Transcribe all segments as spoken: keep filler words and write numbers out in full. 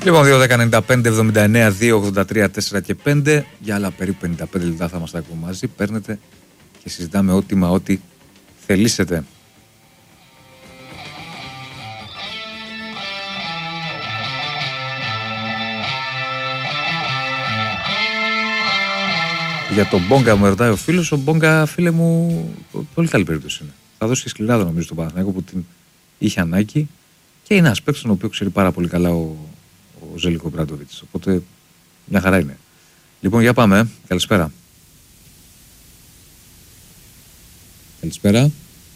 Λοιπόν, δύο δέκα ενενήντα πέντε εβδομήντα εννέα δύο ογδόντα τρία τέσσερα και πέντε. Για άλλα περίπου πενήντα πέντε λεπτά θα είμαστε ακόμα μαζί. Παίρνετε και συζητάμε ό,τι μα ό,τι θελήσετε. Για τον Μπόγκα μου ρωτάει ο φίλος. Ο Μπόγκα, φίλε μου, πολύ καλή περίπτωση είναι. Θα δώσει και σκληράδα νομίζω στον Παναθηναϊκό που την είχε ανάγκη. Και είναι ένας παίκτης τον οποίο ξέρει πάρα πολύ καλά ο, ο Ζέλικο Μπράντοβιτς. Οπότε μια χαρά είναι. Λοιπόν, για πάμε. Καλησπέρα. Καλησπέρα.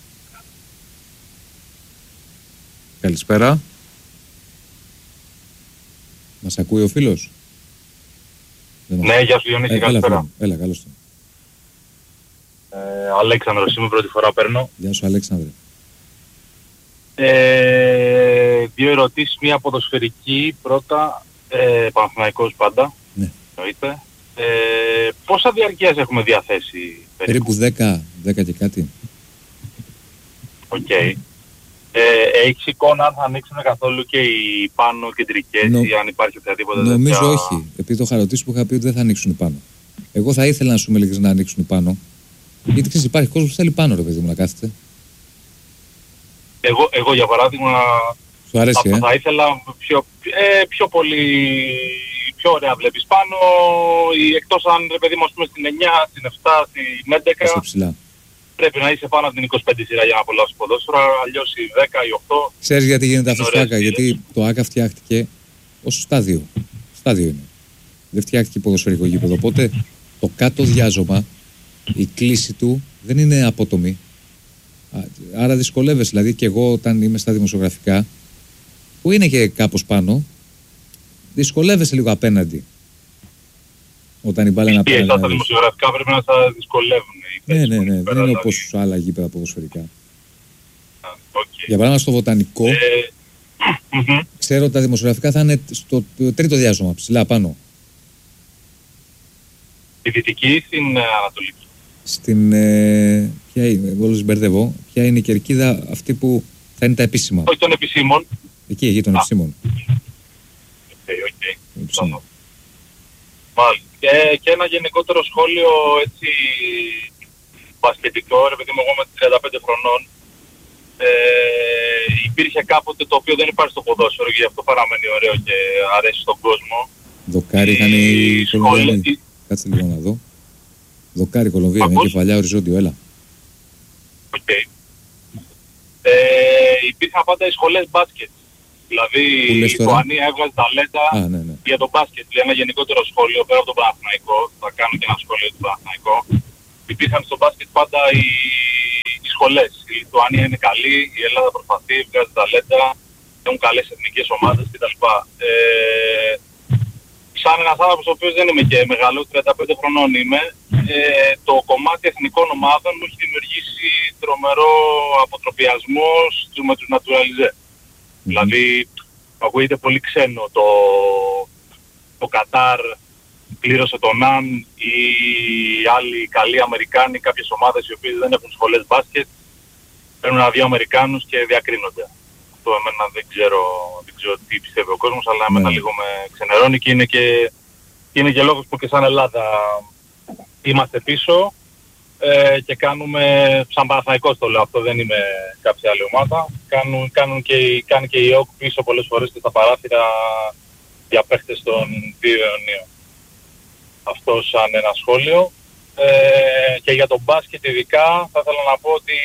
Καλησπέρα. Μας ακούει ο φίλος? Ναι, γεια σου Διονύση, ε, καλησπέρα. Έλα, έλα, καλώς το. Ε, Αλέξανδρος, είμαι πρώτη φορά παίρνω. Γεια σου Αλέξανδρε. Ε, δύο ερωτήσεις, μία ποδοσφαιρική. Πρώτα, ε, Παναθηναϊκός πάντα, ναι. εννοείται. Ε, πόσα διαρκείας έχουμε διαθέσει περίπου? Περίπου δέκα, δέκα και κάτι. Οκ. Okay. Ε, έχεις εικόνα αν θα ανοίξουν καθόλου και οι πάνω κεντρικές Νο... ή αν υπάρχει οποιαδήποτε τέτοια? Νομίζω όχι. Επειδή το είχα ρωτήσει που είχα πει ότι δεν θα ανοίξουν πάνω. Εγώ θα ήθελα να σου είμαι να ανοίξουν πάνω. Γιατί ξέρεις, υπάρχει κόσμος που θέλει πάνω, ρε παιδί μου, να κάθεται. Εγώ, εγώ για παράδειγμα σου αρέσει, θα, ε? θα ήθελα πιο, ε, πιο πολύ, πιο ωραία βλέπεις πάνω, ή εκτός αν ρε παιδί μου, ας πούμε στην εννιά, στην επτά, στην έντεκα, ψηλά. Πρέπει να είσαι πάνω από την είκοσι πέντε σειρά για να απολαύσεις ποδόσφαιρο, αλλιώς η δέκα, η οκτώ. Ξέρεις γιατί γίνεται αυτό στο ΆΚΑ? Γιατί το ΆΚΑ φτιάχτηκε ως στάδιο. Στάδιο είναι. Δεν φτιάχτηκε ποδοσφαιρικό γήπεδο. Οπότε το κάτω διάζωμα, η κλίση του δεν είναι απότομη. Άρα δυσκολεύεσαι. Δηλαδή και εγώ όταν είμαι στα δημοσιογραφικά, που είναι και κάπως πάνω, δυσκολεύεσαι λίγο απέναντι. Όταν η μπάλα είναι απέναντι. Εσάς τα δημοσιογραφικά πρέπει να σας δυσκολεύουν. Ναι, ναι, ναι. Δεν είναι όπως άλλα γήπεδα ποδοσφαιρικά. Okay. Για παράδειγμα στο βοτανικό, ε, ξέρω ότι τα δημοσιογραφικά θα είναι στο τρίτο διάζωμα, ψηλά πάνω. Στη δυτική ή στην ανατολική? Στην. Ε, ποια είναι, όλους μπερδεύω. Ποια είναι η κερκίδα αυτή που θα είναι τα επίσημα? Όχι των επισήμων. Εκεί, εκεί των επισήμων. Οκ, οκ. Μάλιστα. Και, και ένα γενικότερο σχόλιο έτσι μπασκετικό, ρε παιδί μου, εγώ με τριάντα πέντε χρονών, ε, υπήρχε κάποτε το οποίο δεν υπάρχει στο ποδόσφαιρο και γι' αυτό παραμένει ωραίο και αρέσει στον κόσμο. Δοκάρι ήταν η Κολομβία. Η... Κάτσε λίγο να δω. Δοκάρι Κολομβία με κεφαλιά οριζόντιο, έλα. Οκ. Okay. Ε, υπήρχαν πάντα οι σχολές μπάσκετ. Δηλαδή η Λιθουανία έβγαζε ταλέντα ναι, ναι. για τον μπάσκετ. Για ένα γενικότερο σχόλιο πέρα από τον Παναθηναϊκό, θα κάνω και ένα σχόλιο του Παναθηναϊκού. Υπήρχαν στο μπάσκετ πάντα οι, οι σχολές. Η Λιθουανία είναι καλή, η Ελλάδα προσπαθεί, βγάζει ταλέντα, έχουν καλές εθνικές ομάδες κτλ. Ε, σαν ένας άνθρωπος ο οποίος δεν είμαι και μεγάλο, τριάντα πέντε χρονών είμαι, ε, το κομμάτι εθνικών ομάδων μου έχει δημιουργήσει τρομερό αποτροπιασμό με τους naturalisés. Mm-hmm. Δηλαδή, ακούγεται πολύ ξένο το, το Κατάρ πλήρωσε τον Αν ή άλλοι καλοί Αμερικάνοι, κάποιες ομάδες οι οποίες δεν έχουν σχολές μπάσκετ, παίρνουν ένα-δύο Αμερικάνους και διακρίνονται. Αυτό εμένα δεν ξέρω, δεν ξέρω τι πιστεύει ο κόσμος, αλλά εμένα mm. λίγο με ξενερώνει και είναι και, είναι και λόγος που και σαν Ελλάδα είμαστε πίσω ε, και κάνουμε, σαν Παναθηναϊκός το λέω αυτό, δεν είμαι κάποια άλλη ομάδα, κάνουν, κάνουν και, κάνει και η ΕΟΚ πίσω πολλές φορές και στα παράθυρα για παίχτες των δύο αιωνίων. Αυτό σαν ένα σχόλιο. Ε, και για τον μπάσκετ ειδικά θα ήθελα να πω ότι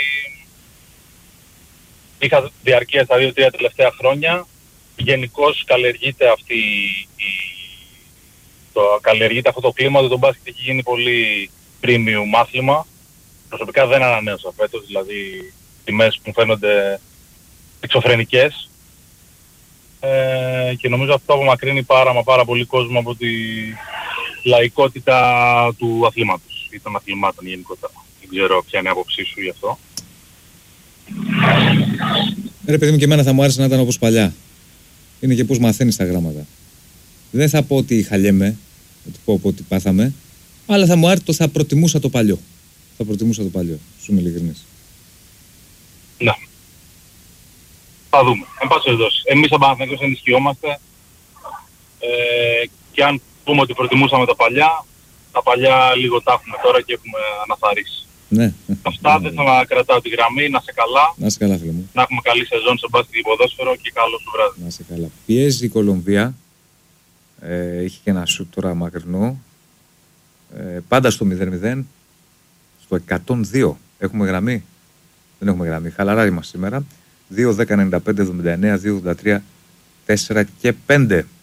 είχα διαρκεία στα δύο τρία τελευταία χρόνια. Γενικώς καλλιεργείται, αυτή, η, το, καλλιεργείται αυτό το κλίμα ότι το μπάσκετ έχει γίνει πολύ premium άθλημα. Προσωπικά δεν ανανέωσα φέτος, δηλαδή τιμές που μου φαίνονται εξωφρενικές. Ε, και νομίζω αυτό απομακρύνει πάρα μα πάρα πολύ κόσμο από τη λαϊκότητα του αθλήματος ή των αθλημάτων γενικότερα. Δεν ξέρω ποια είναι η άποψή σου γι' αυτό. Ρε παιδί μου, και εμένα θα μου άρεσε να ήταν όπως παλιά. Είναι και πώς μαθαίνεις τα γράμματα. Δεν θα πω ότι χαλιέμαι, ότι πω, πω ότι πάθαμε, αλλά θα μου άρεσε, θα προτιμούσα το παλιό. Θα προτιμούσα το παλιό, σου είμαι ειλικρινής. Ναι. Θα δούμε. Εν πάση περιπτώσει. Εμείς σαν Παναθηναϊκός ενισχυόμαστε. Ε, και αν πούμε ότι προτιμούσαμε τα παλιά, τα παλιά λίγο τα έχουμε τώρα και έχουμε αναθαρίσει. Ναι. Αυτά, δεν θέλω να κρατάω τη γραμμή, να σε καλά. Να σε καλά, φίλε μου. Να έχουμε καλή σεζόν σε μπάσκετ και ποδόσφαιρο και καλό σου βράδυ. Να σε καλά. Πιέζει η Κολομβία. Ε, είχε και ένα σουτ τώρα μακρινό. Ε, πάντα στο μηδέν μηδέν. Στο εκατόν δύο. Έχουμε γραμμή. Δεν έχουμε γραμμή. Χαλαρά είμαστε σήμερα. δύο δέκα ενενήντα πέντε εβδομήντα εννέα δύο ογδόντα τρία τέσσερα και πέντε.